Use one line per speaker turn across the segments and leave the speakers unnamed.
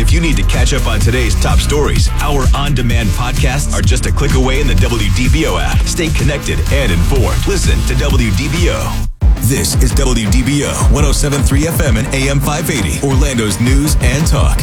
If you need to catch up on today's top stories, our on-demand podcasts are just a click away in the WDBO app. Stay connected and informed. Listen to WDBO. This is WDBO 107.3 FM and AM 580, Orlando's news and talk.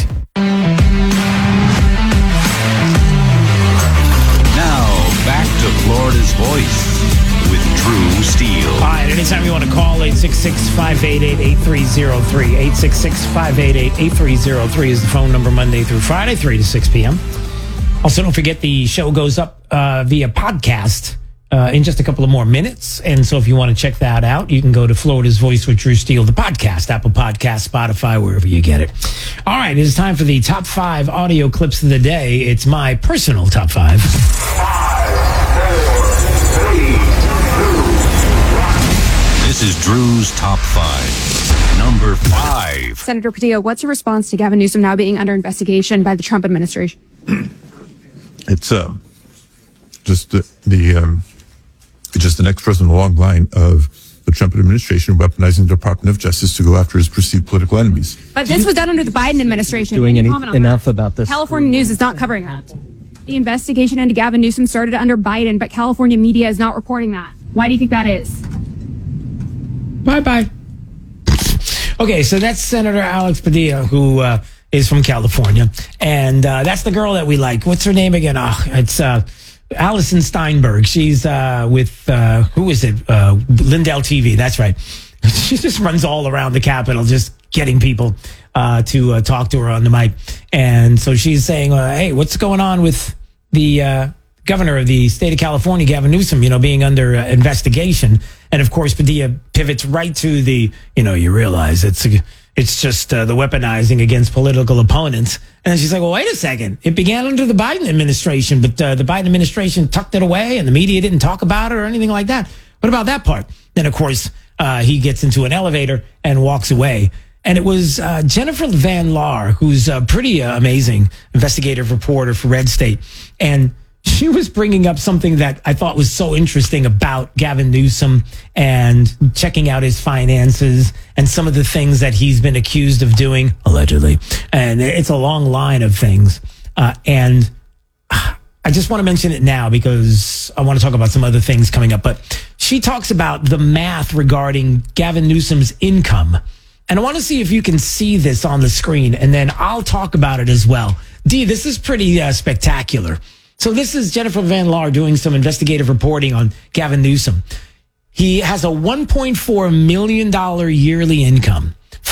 Now, back to Florida's Voice with Drew Steele.
All right, anytime you want to call, 866-588-8303. 866-588-8303 is the phone number Monday through Friday, 3 to 6 p.m. Also, don't forget the show goes up via podcast in just a couple of more minutes. And so if you want to check that out, you can go to Florida's Voice with Drew Steele, the podcast, Apple Podcast, Spotify, wherever you get it. All right, it is time for the top 5 audio clips of the day. It's my personal top 5.
5, 4, 3, 2, 1.
This is Drew's top 5. Number 5.
Senator Padilla, what's your response to Gavin Newsom now being under investigation by the Trump administration?
It's just the next person in a long line of the Trump administration weaponizing the Department of Justice to go after his perceived political enemies.
But this was done under the Biden administration.
Doing enough about this?
California news is not covering that. The investigation into Gavin Newsom started under Biden, but California media is not reporting that. Why do you think that is?
Bye-bye. Okay, so that's Senator Alex Padilla, who is from California. And that's the girl that we like. What's her name again? It's Allison Steinberg. She's with, who is it? Lindell TV. That's right. She just runs all around the Capitol, just getting people to talk to her on the mic. And so she's saying, hey, what's going on with the governor of the state of California, Gavin Newsom, being under investigation? And of course, Padilla pivots right to the, you realize it's just the weaponizing against political opponents. And she's like, well, wait a second. It began under the Biden administration, but the Biden administration tucked it away and the media didn't talk about it or anything like that. What about that part? Then, of course, he gets into an elevator and walks away. And it was Jennifer Van Laar, who's a pretty amazing investigative reporter for Red State. And she was bringing up something that I thought was so interesting about Gavin Newsom and checking out his finances and some of the things that he's been accused of doing, allegedly. And it's a long line of things. And I just want to mention it now because I want to talk about some other things coming up. But she talks about the math regarding Gavin Newsom's income. And I want to see if you can see this on the screen, and then I'll talk about it as well. Dee, this is pretty spectacular. So this is Jennifer Van Laar doing some investigative reporting on Gavin Newsom. He has a $1.4 million yearly income,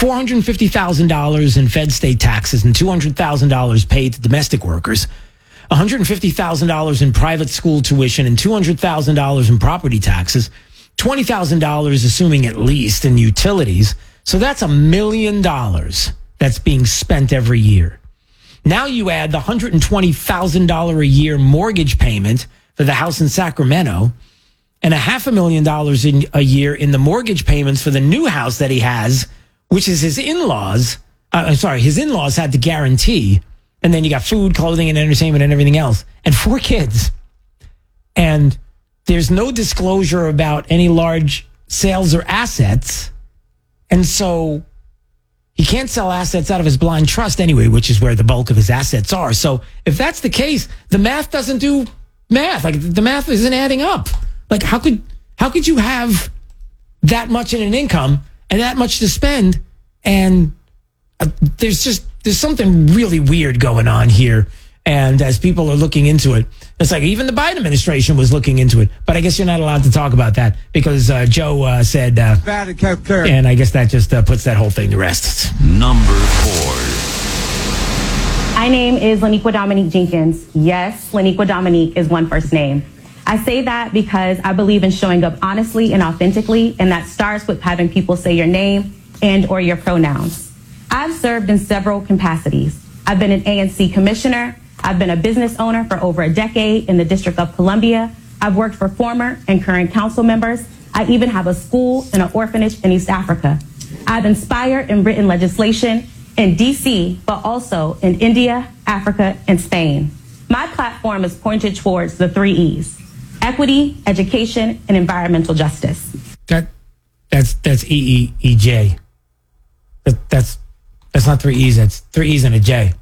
$450,000 in Fed state taxes, and $200,000 paid to domestic workers, $150,000 in private school tuition, and $200,000 in property taxes, $20,000 assuming at least in utilities. So that's $1 million that's being spent every year. Now you add the $120,000 a year mortgage payment for the house in Sacramento and $500,000 a year in the mortgage payments for the new house that he has, which is his in-laws. His in-laws had to guarantee. And then you got food, clothing, and entertainment and everything else. And 4 kids. And there's no disclosure about any large sales or assets. And so he can't sell assets out of his blind trust anyway, which is where the bulk of his assets are. So if that's the case, the math doesn't do math. Like the math isn't adding up. Like how could you have that much in an income and that much to spend? And there's something really weird going on here. And as people are looking into it, it's like even the Biden administration was looking into it. But I guess you're not allowed to talk about that because Joe said, and I guess that just puts that whole thing to rest.
Number 4.
My name is Laniqua Dominique Jenkins. Yes, Laniqua Dominique is one first name. I say that because I believe in showing up honestly and authentically, and that starts with having people say your name and or your pronouns. I've served in several capacities. I've been an ANC commissioner. I've been a business owner for over a decade in the District of Columbia. I've worked for former and current council members. I even have a school and an orphanage in East Africa. I've inspired and written legislation in D.C., but also in India, Africa, and Spain. My platform is pointed towards the 3 E's: equity, education, and environmental justice.
That's EEJ. That's not 3 E's. That's 3 E's and a J.